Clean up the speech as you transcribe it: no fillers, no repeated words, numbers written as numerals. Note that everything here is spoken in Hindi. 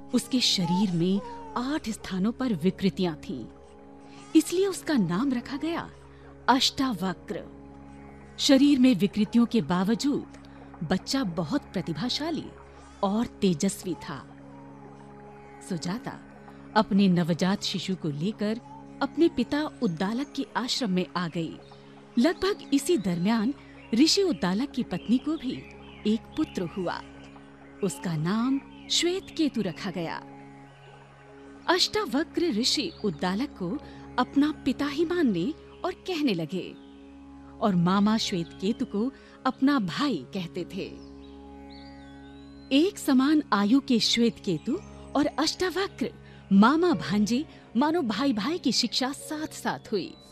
उसके शरीर में 8 स्थानों पर विकृतियां थीं, इसलिए उसका नाम रखा गया अष्टावक्र। शरीर में विकृतियों के बावजूद बच्चा बहुत प्रतिभाशाली और तेजस्वी था। सुजाता अपने नवजात शिशु को लेकर अपने पिता उद्दालक के आश्रम में आ गई। लगभग इसी दरमियान ऋषि उद्दालक की पत्नी को भी एक पुत्र हुआ। उसका नाम श्वेतकेतु रखा गया। अष्टावक्र ऋषि उद्दालक को अपना पिता ही मानने और कहने लगे और मामा श्वेतकेतु को अपना भाई कहते थे। एक समान आयु के श्वेतकेतु और अष्टावक्र मामा भांजे मानो भाई भाई की शिक्षा साथ साथ हुई।